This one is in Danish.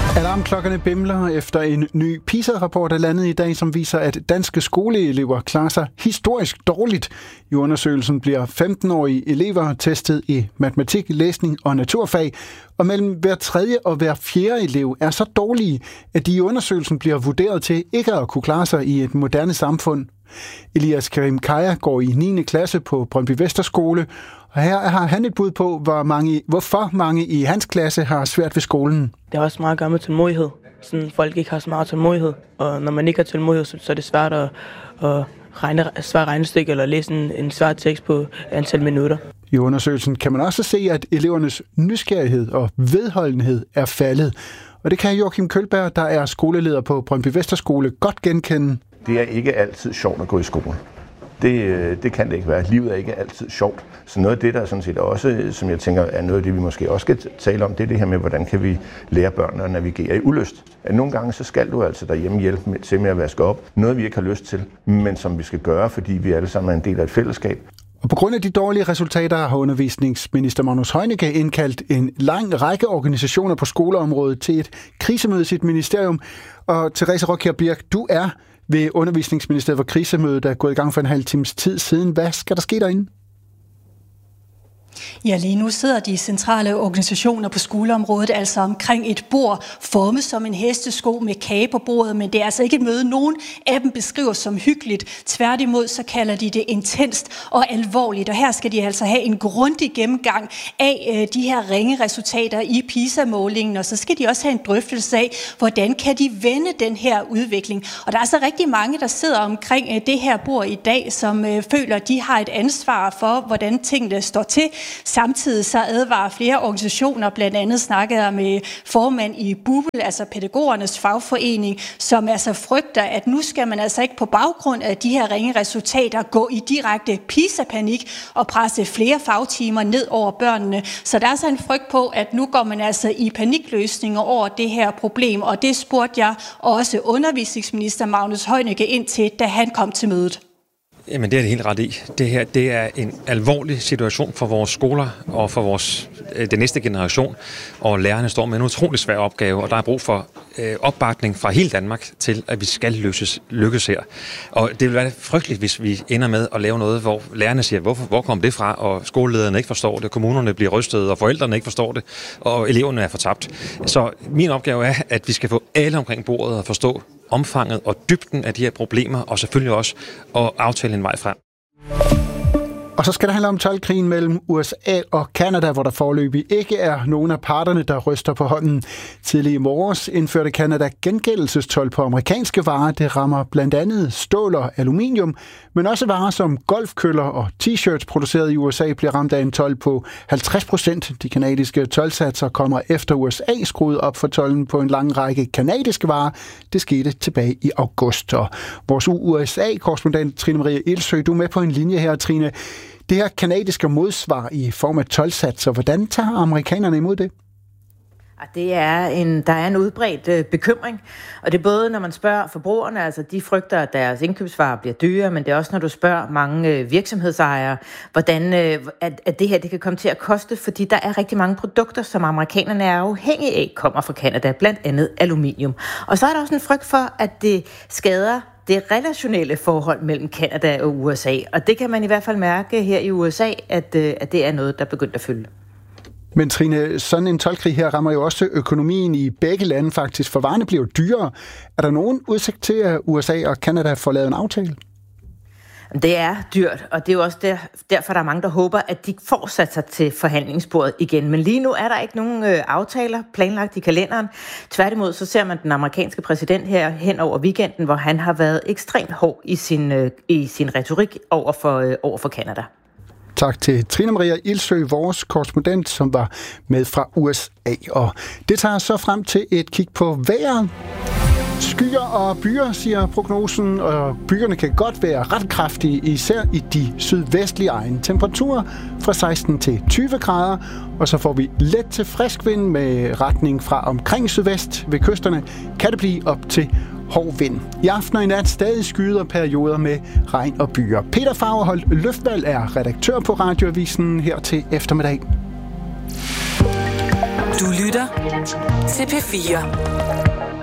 Alarmklokkerne bimler efter en ny PISA-rapport er landet i dag, som viser, at danske skoleelever klarer sig historisk dårligt. I undersøgelsen bliver 15-årige elever testet i matematik, læsning og naturfag, og mellem hver tredje og hver fjerde elev er så dårlige, at de i undersøgelsen bliver vurderet til ikke at kunne klare sig i et moderne samfund. Elias Karim Kaya går i 9. klasse på Brøndby Vesterskole, og her har han et bud på, hvorfor mange i hans klasse har svært ved skolen. Det er også meget gøre med tålmodighed. Sådan, folk ikke har så meget tålmodighed, og når man ikke har tålmodighed, så er det svært at regne svært regnestykke eller læse en svær tekst på antal minutter. I undersøgelsen kan man også se, at elevernes nysgerrighed og vedholdenhed er faldet. Og det kan Joachim Kølberg, der er skoleleder på Brøndby Vesterskole, godt genkende. Det er ikke altid sjovt at gå i skole. Det kan det ikke være. Livet er ikke altid sjovt. Så noget af det, der sådan set også, som jeg tænker, er noget af det, vi måske også skal tale om, det er det her med, hvordan kan vi lære børnene at navigere i ulyst. At nogle gange, så skal du altså derhjemme hjælpe til med at vaske op. Noget, vi ikke har lyst til, men som vi skal gøre, fordi vi alle sammen er en del af et fællesskab. Og på grund af de dårlige resultater har undervisningsminister Magnus Heunicke indkaldt en lang række organisationer på skoleområdet til et krisemøde i sit ministerium. Og Therese Rockjær Birk, du er ved undervisningsministeriet, hvor krisemødet er gået i gang for en halv times tid siden. Hvad skal der ske derinde? Ja, lige nu sidder de centrale organisationer på skoleområdet altså omkring et bord, formet som en hestesko med kage på bordet, men det er altså ikke et møde, nogen af dem beskriver som hyggeligt. Tværtimod så kalder de det intenst og alvorligt, og her skal de altså have en grundig gennemgang af de her ringe resultater i PISA-målingen, og så skal de også have en drøftelse af, hvordan kan de vende den her udvikling. Og der er altså rigtig mange, der sidder omkring det her bord i dag, som føler, at de har et ansvar for, hvordan tingene står til. Samtidig så advarer flere organisationer, blandt andet snakkede jeg med formand i BUPL, altså pædagogernes fagforening, som altså frygter, at nu skal man altså ikke på baggrund af de her ringe resultater gå i direkte PISA-panik og presse flere fagtimer ned over børnene. Så der er altså en frygt på, at nu går man altså i panikløsninger over det her problem, og det spurgte jeg også undervisningsminister Magnus Heunicke ind til, da han kom til mødet. Jamen det er det helt ret i. Det her, det er en alvorlig situation for vores skoler og for den næste generation. Og lærerne står med en utrolig svær opgave, og der er brug for opbakning fra hele Danmark til, at vi skal lykkes her. Og det vil være frygteligt, hvis vi ender med at lave noget, hvor lærerne siger, hvor kom det fra, og skolelederne ikke forstår det, kommunerne bliver rystet, og forældrene ikke forstår det, og eleverne er fortabt. Så min opgave er, at vi skal få alle omkring bordet og forstå omfanget og dybden af de her problemer, og selvfølgelig også at aftale en vej frem. Og så skal det handle om toldkrigen mellem USA og Canada, hvor der foreløbig ikke er nogen af parterne, der ryster på hånden. Tidlig i morges indførte Canada gengældelsestold på amerikanske varer. Det rammer blandt andet stål og aluminium, men også varer som golfkøller og t-shirts produceret i USA bliver ramt af en told på 50%. De canadiske toldsatser kommer efter USA skruede op for tolden på en lang række canadiske varer. Det skete tilbage i august. Og vores USA-korrespondent Trine Marie Ilsø, du er med på en linje her, Trine. Det her canadiske modsvar i form af toldsatser, hvordan tager amerikanerne imod det? Der er en udbredt bekymring, og det er både, når man spørger forbrugerne, altså de frygter, at deres indkøbsvarer bliver dyre, men det er også, når du spørger mange virksomhedsejere, hvordan at det her det kan komme til at koste, fordi der er rigtig mange produkter, som amerikanerne er afhængige af, kommer fra Canada, blandt andet aluminium. Og så er der også en frygt for, at det skader det relationelle forhold mellem Canada og USA, og det kan man i hvert fald mærke her i USA, at det er noget, der er begyndt at fylde. Men Trine, sådan en toldkrig her rammer jo også økonomien i begge lande faktisk, for varerne bliver dyrere. Er der nogen udsigt til, at USA og Canada får lavet en aftale? Det er dyrt, og det er jo også derfor, der er mange, der håber, at de får sat sig til forhandlingsbordet igen. Men lige nu er der ikke nogen aftaler planlagt i kalenderen. Tværtimod så ser man den amerikanske præsident her hen over weekenden, hvor han har været ekstremt hård i sin retorik over for Canada. Tak til Trine Maria Ilsø, vores korrespondent, som var med fra USA. Og det tager så frem til et kig på vejret. Skyer og byer, siger prognosen, og byerne kan godt være ret kraftige, især i de sydvestlige egne. Temperaturer fra 16 til 20 grader, og så får vi let til frisk vind med retning fra omkring sydvest. Ved kysterne kan det blive op til hård vind. I aften og i nat stadig skyder perioder med regn og byer. Peter Fagerholt Løftvalg er redaktør på Radioavisen her til eftermiddag. Du lytter til P4.